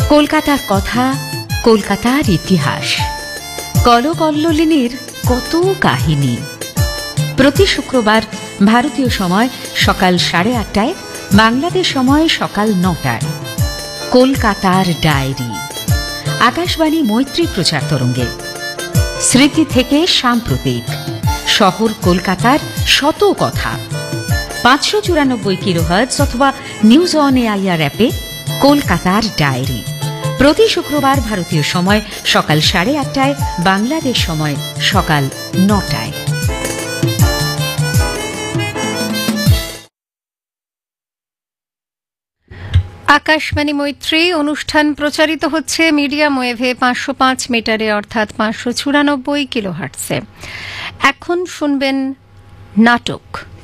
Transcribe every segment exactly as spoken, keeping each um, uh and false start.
কলকাতার কথা, কলকাতার ইতিহাস, কলকল্লোলিনীর কত কাহিনী। প্রতি শুক্রবার ভারতীয় সময় সকাল সাড়ে আটটায়, বাংলাদেশ সময় সকাল নটায় কলকাতার ডায়েরি, আকাশবাণী মৈত্রী প্রচার তরঙ্গে। স্মৃতি থেকে সাম্প্রতিক, শহর কলকাতার শত কথা। পাঁচশো চুরানব্বই কিলোহার্টজ অথবা নিউজ অন এআইআর অ্যাপে কলকাতার ডায়েরি। প্রতি শুক্রবার ভারতীয় সময় সকাল সাড়ে আটটায়, বাংলাদেশ সময় সকাল নটায়। আকাশবাণী মৈত্রী অনুষ্ঠান প্রচারিত হচ্ছে মিডিয়াম ওয়েভে পাঁচশো পাঁচ মিটারে অর্থাৎ পাঁচশো চুরানব্বই কিলোহার্টজে। এখন শুনবেন নাটক।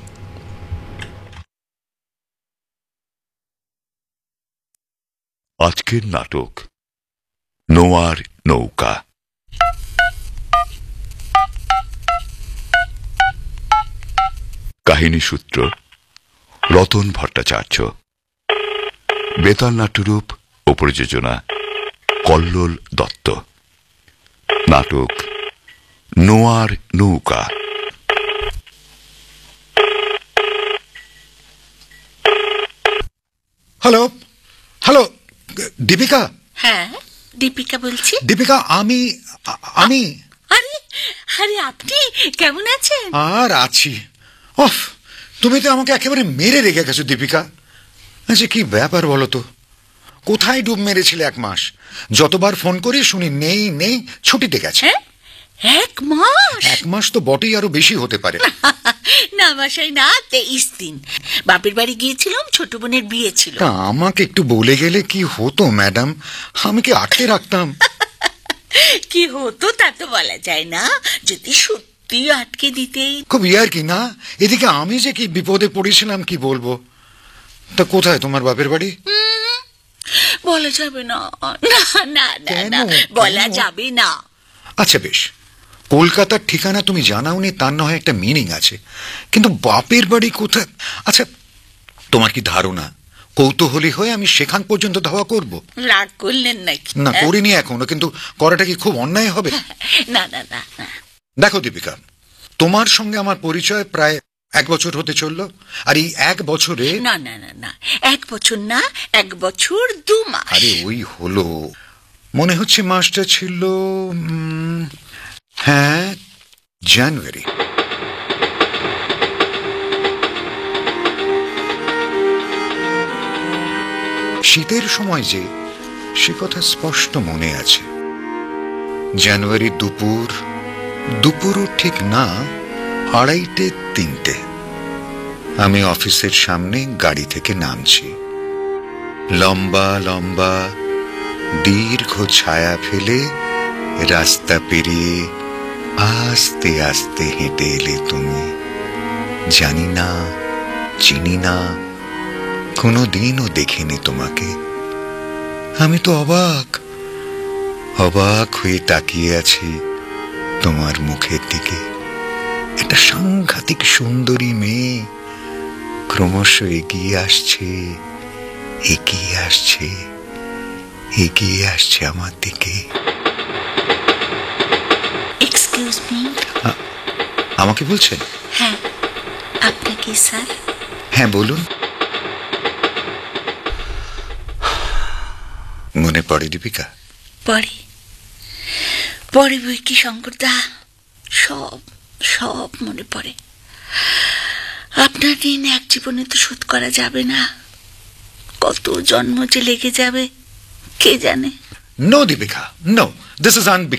আজকের নাটক নোয়ার নৌকা। কাহিনী সূত্র রতন ভট্টাচার্য, বেতাল নাট্যরূপ ও প্রযোজনা কল্লোল দত্ত। নাটক নোয়ার নৌকা। Hello hello Deepika. হ্যাঁ, দীপিকা বলছি। দীপিকা, আমি আমি আরে আরে আপনি কেমন আছেন? আর আছি। ওফ, তুমি তো আমাকে একেবারে মেরে রেখে গেছো দীপিকা। আচ্ছা, কি ব্যাপার বলো তো? কোথায় ডুব মেরেছিলে এক মাস? যতবার ফোন করি শুনি নেই নেই, ছুটিতে গেছে। এক মাস? এক মাস তো বটেই, আরো বেশি হতে পারে। না বাসায় না, তেইশ দিন। বাপের বাড়ি গিয়েছিলাম, ছোট বোনের বিয়ে ছিল। তা আমাকে একটু বলে গেলে কি হতো ম্যাডাম? আমি কি আটকে রাখতাম? কি হতো তা তো বলা যায় না, যদি সত্যি আটকে দিতেই। খুব ইয়ার কি না? এদিকে আমি যে কি বিপদে পড়েছিলাম কি বলবো। তা কোথায় তোমার বাপের বাড়ি? বলা যাবে না। না না না, বলা যাবে না। আচ্ছা বেশ, কলকাতার ঠিকানা তুমি জানাওনি তার না হয় একটা মিনিং আছে, কিন্তু বাপের বাড়ি কোথায়? আচ্ছা, তোমার কি ধারণা কৌতূহলী হয়ে আমি সেখান পর্যন্ত ধাওয়া করব? রাগ করলেন নাকি? না, করিনি এখনো, কিন্তু করাটা কি খুব অন্যায় হবে? না না না। দেখো দীপিকা, তোমার সঙ্গে আমার পরিচয় প্রায় এক বছর হতে চললো, আর এই এক বছরে না না না না এক বছর না, এক বছর দু মাস। আরে ওই হলো, মনে হচ্ছে মাসটা ছিল হ্যাঁ জানুয়ারি। শীতের সময় যে, সে কথা স্পষ্ট মনে আছে। জানুয়ারির দুপুর, দুপুরও ঠিক না, আড়াইটে তিনটে আমি অফিসের সামনে গাড়ি থেকে নামছি। লম্বা লম্বা দীর্ঘ ছায়া ফেলে রাস্তা পেরিয়ে আস্তে আস্তে হেঁটে এলে তুমি। জানি না, চিনি না, কোনো দিনও দেখিনি তোমাকে। আমি তো অবাক অবাক হয়ে তাকিয়ে আছি তোমার মুখের দিকে। একটা সাংঘাতিক সুন্দরী মেয়ে ক্রমশ এগিয়ে আসছে, এগিয়ে আসছে, এগিয়ে আসছে আমার দিকে। Excuse me. আমাকে বলছেন? হ্যাঁ, আপনাকে স্যার। হ্যাঁ বলুন। মনে পড়ে দীপিকা? পরে পরে বই কি শঙ্করদা, সব সব মনে পড়ে। আপনার ঋণ এক জীবনে তো শোধ করা যাবে না, কত জন্ম যে লেগে যাবে কে জানে। No Deepika, no, this is unbelievable.